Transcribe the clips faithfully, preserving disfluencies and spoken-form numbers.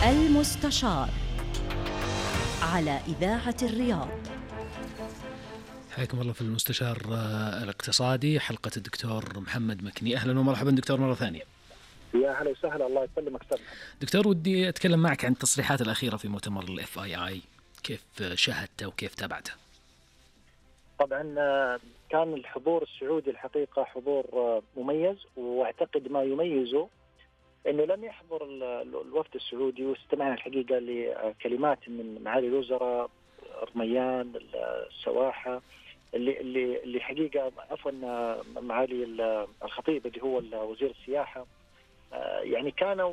المستشار على إذاعة الرياض. حياكم الله في المستشار الاقتصادي، حلقة الدكتور محمد مكني. أهلا ومرحبا دكتور مرة ثانية. يا أهلا وسهلا، الله يسلمك. دكتور، ودي أتكلم معك عن التصريحات الأخيرة في مؤتمر الاف اي اي، كيف شاهدته وكيف تابعته؟ طبعا كان الحضور السعودي الحقيقة حضور مميز، واعتقد ما يميزه انه لم يحضر الوفد السعودي، واستمعنا الحقيقة لكلمات من معالي الوزراء رميان السواحة اللي اللي اللي حقيقة عفوا معالي الخطيب اللي هو وزير السياحة، يعني كانوا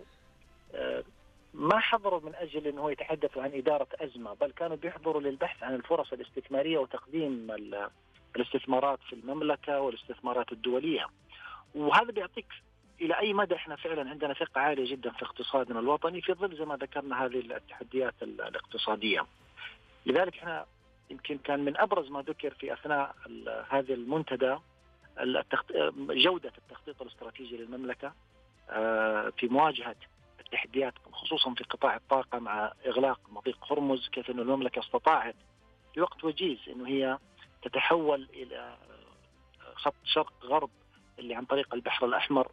ما حضروا من أجل أنه يتحدثوا عن إدارة أزمة، بل كانوا بيحضروا للبحث عن الفرص الاستثمارية وتقديم الاستثمارات في المملكة والاستثمارات الدولية. وهذا بيعطيك إلى أي مدى إحنا فعلا عندنا ثقة عالية جدا في اقتصادنا الوطني في ظل زي ما ذكرنا هذه التحديات الاقتصادية. لذلك إحنا يمكن كان من أبرز ما ذكر في أثناء هذا المنتدى جودة التخطيط الاستراتيجي للمملكة في مواجهة التحديات، خصوصا في قطاع الطاقة مع إغلاق مضيق هرمز، كيف أن المملكة استطاعت في وقت وجيز أنه هي تتحول إلى خط شرق غرب اللي عن طريق البحر الأحمر،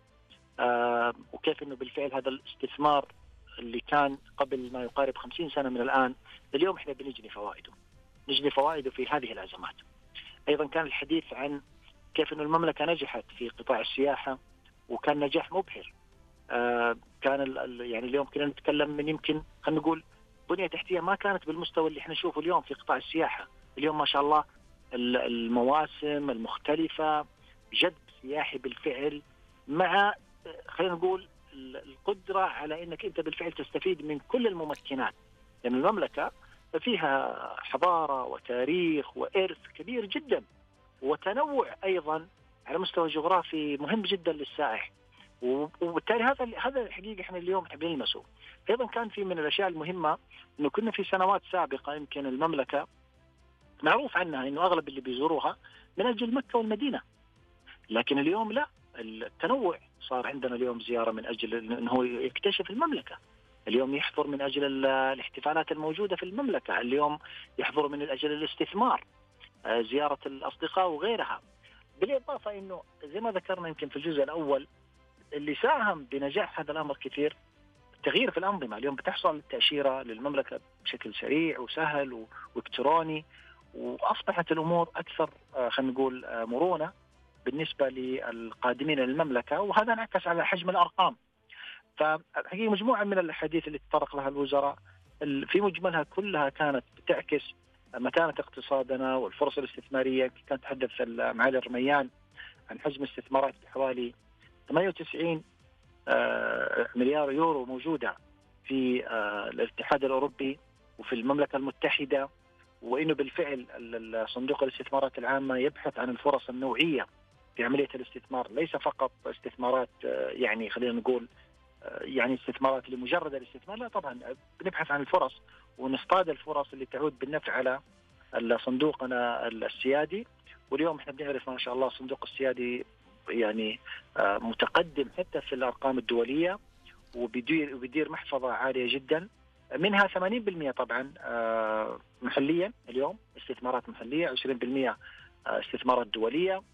آه وكيف أنه بالفعل هذا الاستثمار اللي كان قبل ما يقارب خمسين سنة من الآن اليوم إحنا بنجني فوائده نجني فوائده في هذه الأزمات. أيضا كان الحديث عن كيف أنه المملكة نجحت في قطاع السياحة وكان نجاح مبهر. آه كان يعني اليوم كنا نتكلم من يمكن خلينا نقول بنية تحتية ما كانت بالمستوى اللي احنا نشوفه اليوم في قطاع السياحة. اليوم ما شاء الله المواسم المختلفة، جذب سياحي بالفعل، مع خلينا نقول القدرة على انك انت بالفعل تستفيد من كل الممكنات. يعني المملكة فيها حضارة وتاريخ وإرث كبير جدا، وتنوع ايضا على مستوى جغرافي مهم جدا للسائح، وبالتالي هذا هذا الحقيقة احنا اليوم بنلمسه. ايضا كان في من الاشياء المهمة انه كنا في سنوات سابقة يمكن المملكة معروف عنها انه اغلب اللي بيزوروها من اجل مكة والمدينة، لكن اليوم لا، التنوع صار عندنا اليوم زيارة من اجل انه يكتشف المملكة، اليوم يحضر من اجل الاحتفالات الموجودة في المملكة، اليوم يحضر من اجل الاستثمار، زيارة الاصدقاء وغيرها. بالاضافة انه زي ما ذكرنا يمكن في الجزء الاول اللي ساهم بنجاح هذا الأمر كثير التغيير في الأنظمة. اليوم بتحصل التأشيرة للمملكة بشكل سريع وسهل وإلكتروني، وأصبحت الأمور أكثر خلينا نقول مرونة بالنسبة للقادمين للمملكة، وهذا انعكس على حجم الأرقام. فحقيقة مجموعة من الأحاديث اللي تطرق لها الوزراء في مجملها كلها كانت بتعكس متانة اقتصادنا والفرص الاستثمارية. كانت تحدث معالي الرميان عن حجم استثمارات بحوالي ثمانية وتسعين مليار يورو موجودة في الاتحاد الأوروبي وفي المملكة المتحدة، وإنه بالفعل صندوق الاستثمارات العامة يبحث عن الفرص النوعية في عملية الاستثمار، ليس فقط استثمارات يعني خلينا نقول يعني استثمارات لمجرد الاستثمار، لا طبعا بنبحث عن الفرص ونصطاد الفرص اللي تعود بالنفع على صندوقنا السيادي. واليوم احنا بنعرف ما شاء الله الصندوق السيادي يعني متقدم حتى في الأرقام الدولية، وبيدير وبيدير محفظة عالية جدا، منها ثمانين بالمئة طبعا محليا اليوم استثمارات محلية، عشرين بالمئة استثمارات دولية.